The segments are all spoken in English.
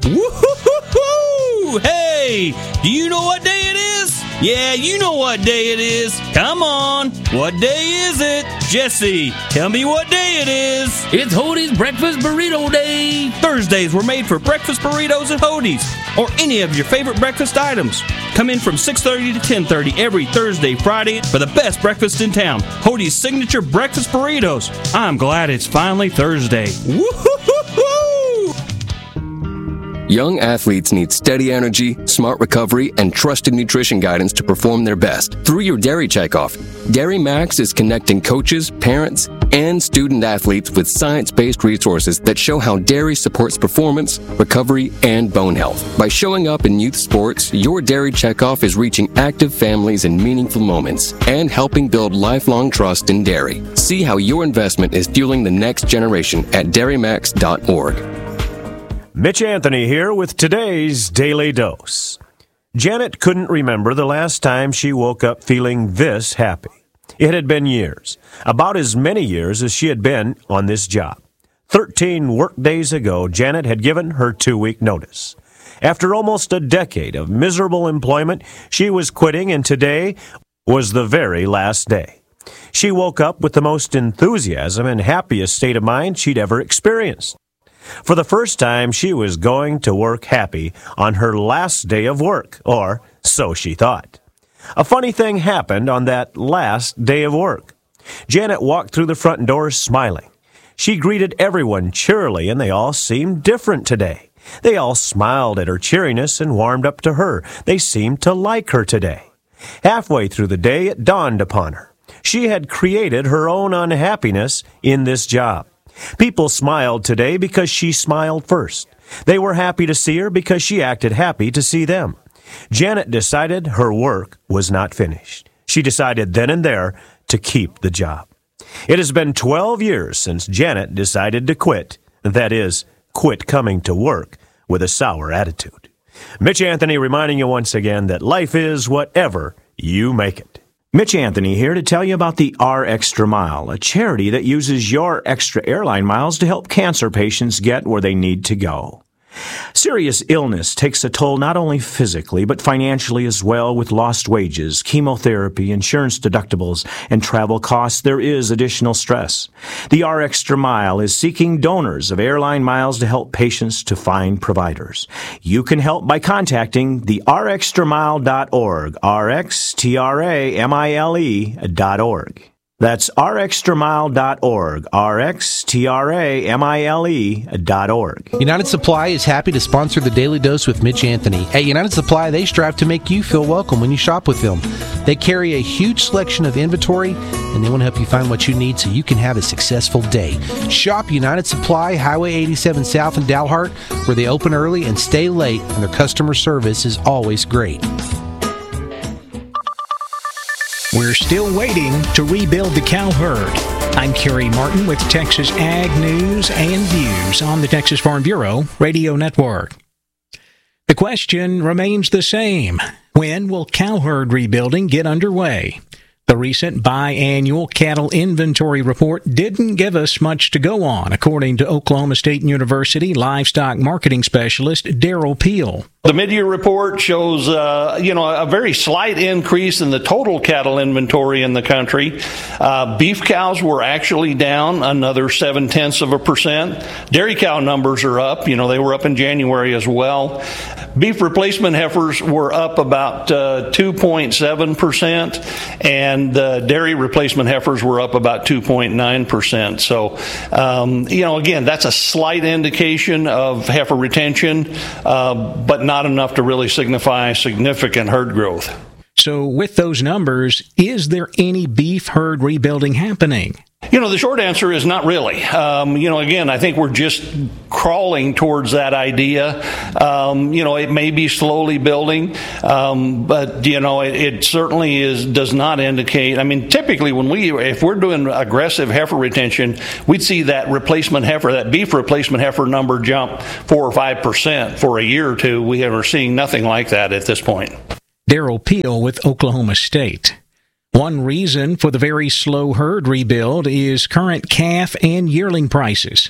Woo-hoo-hoo-hoo! Hey, do you know what day it is? Yeah, you know what day it is. Come on, what day is it? Jesse, tell me what day it is. It's Hody's Breakfast Burrito Day. Thursdays were made for breakfast burritos at Hody's, or any of your favorite breakfast items. Come in from 6:30 to 10:30 every Thursday, Friday for the best breakfast in town. Hody's signature breakfast burritos. I'm glad it's finally Thursday. Woo-hoo-hoo-hoo! Young athletes need steady energy, smart recovery, and trusted nutrition guidance to perform their best. Through your Dairy Checkoff, Dairy Max is connecting coaches, parents, and student athletes with science-based resources that show how dairy supports performance, recovery, and bone health. By showing up in youth sports, your Dairy Checkoff is reaching active families in meaningful moments and helping build lifelong trust in dairy. See how your investment is fueling the next generation at dairymax.org. Mitch Anthony here with today's Daily Dose. Janet couldn't remember the last time she woke up feeling this happy. It had been years, about as many years as she had been on this job. 13 work days ago, Janet had given her 2-week notice. After almost a decade of miserable employment, she was quitting, and today was the very last day. She woke up with the most enthusiasm and happiest state of mind she'd ever experienced. For the first time, she was going to work happy on her last day of work, or so she thought. A funny thing happened on that last day of work. Janet walked through the front door smiling. She greeted everyone cheerily, and they all seemed different today. They all smiled at her cheeriness and warmed up to her. They seemed to like her today. Halfway through the day, it dawned upon her. She had created her own unhappiness in this job. People smiled today because she smiled first. They were happy to see her because she acted happy to see them. Janet decided her work was not finished. She decided then and there to keep the job. It has been 12 years since Janet decided to quit. That is, quit coming to work with a sour attitude. Mitch Anthony reminding you once again that life is whatever you make it. Mitch Anthony here to tell you about the R Extra Mile, a charity that uses your extra airline miles to help cancer patients get where they need to go. Serious illness takes a toll not only physically, but financially as well. With lost wages, chemotherapy, insurance deductibles, and travel costs, there is additional stress. The R Extra Mile is seeking donors of airline miles to help patients to find providers. You can help by contacting the rxtramile.org, rxtramile.org. That's rxtramile.org, rxtramile.org. United Supply is happy to sponsor the Daily Dose with Mitch Anthony. At United Supply, they strive to make you feel welcome when you shop with them. They carry a huge selection of inventory, and they want to help you find what you need so you can have a successful day. Shop United Supply, Highway 87 South in Dalhart, where they open early and stay late, and their customer service is always great. We're still waiting to rebuild the cow herd. I'm Kerry Martin with Texas Ag News and Views on the Texas Farm Bureau Radio Network. The question remains the same. When will cow herd rebuilding get underway? The recent biannual cattle inventory report didn't give us much to go on, according to Oklahoma State University livestock marketing specialist Daryl Peel. The mid-year report shows, a very slight increase in the total cattle inventory in the country. Beef cows were actually down another 0.7%. Dairy cow numbers are up. They were up in January as well. Beef replacement heifers were up about 2.7%, and dairy replacement heifers were up about 2.9%. So, again, that's a slight indication of heifer retention, but not enough to really signify significant herd growth. So with those numbers, is there any beef herd rebuilding happening? The short answer is not really. Again, I think we're just crawling towards that idea. It may be slowly building, but, it certainly does not indicate. Typically if we're doing aggressive heifer retention, we'd see that beef replacement heifer number jump 4 or 5% for a year or two. We are seeing nothing like that at this point. Daryl Peel with Oklahoma State. One reason for the very slow herd rebuild is current calf and yearling prices.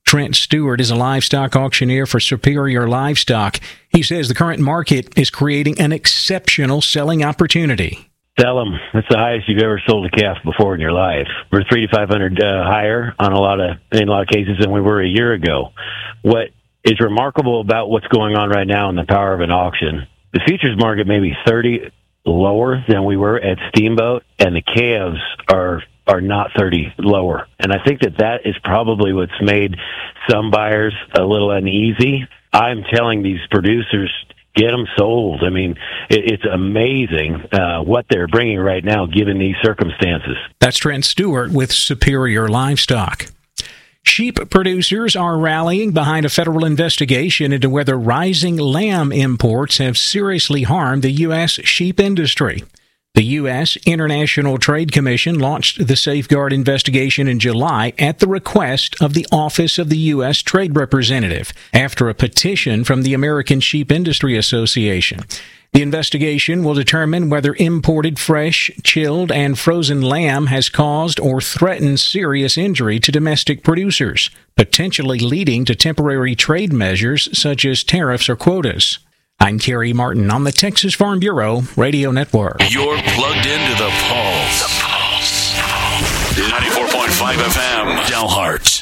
Trent Stewart is a livestock auctioneer for Superior Livestock. He says the current market is creating an exceptional selling opportunity. Sell them. That's the highest you've ever sold a calf before in your life. We're 300 to 500 higher in a lot of cases than we were a year ago. What is remarkable about what's going on right now in the power of an auction, the futures market may be 30 lower than we were at Steamboat, and the calves are not 30 lower. And I think that is probably what's made some buyers a little uneasy. I'm telling these producers, get them sold. I mean, it's amazing what they're bringing right now, given these circumstances. That's Trent Stewart with Superior Livestock. Sheep producers are rallying behind a federal investigation into whether rising lamb imports have seriously harmed the U.S. sheep industry. The U.S. International Trade Commission launched the Safeguard investigation in July at the request of the Office of the U.S. Trade Representative after a petition from the American Sheep Industry Association. The investigation will determine whether imported fresh, chilled, and frozen lamb has caused or threatened serious injury to domestic producers, potentially leading to temporary trade measures such as tariffs or quotas. I'm Kerry Martin on the Texas Farm Bureau Radio Network. You're plugged into the Pulse. 94.5 FM, Dalhart's.